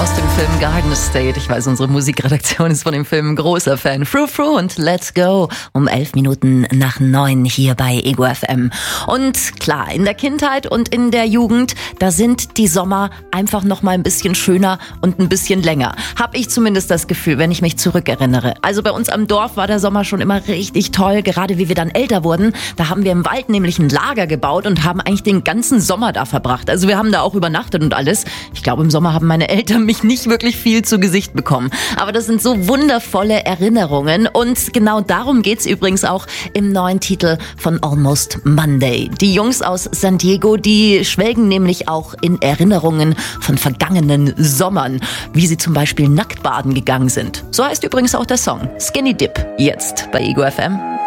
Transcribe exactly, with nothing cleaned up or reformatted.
Aus dem Film Garden State. Ich weiß, unsere Musikredaktion ist von dem Film ein großer Fan. Frou Frou und Let's Go um elf Minuten nach neun hier bei Ego F M. Und klar, in der Kindheit und in der Jugend, da sind die Sommer einfach noch mal ein bisschen schöner und ein bisschen länger. Hab ich zumindest das Gefühl, wenn ich mich zurückerinnere. Also bei uns am Dorf war der Sommer schon immer richtig toll, gerade wie wir dann älter wurden. Da haben wir im Wald nämlich ein Lager gebaut und haben eigentlich den ganzen Sommer da verbracht. Also wir haben da auch übernachtet und alles. Ich glaube, im Sommer haben meine Eltern mich nicht wirklich viel zu Gesicht bekommen. Aber das sind so wundervolle Erinnerungen und genau darum geht's übrigens auch im neuen Titel von Almost Monday. Die Jungs aus San Diego, die schwelgen nämlich auch in Erinnerungen von vergangenen Sommern, wie sie zum Beispiel nackt baden gegangen sind. So heißt übrigens auch der Song Skinny Dip, jetzt bei Ego F M.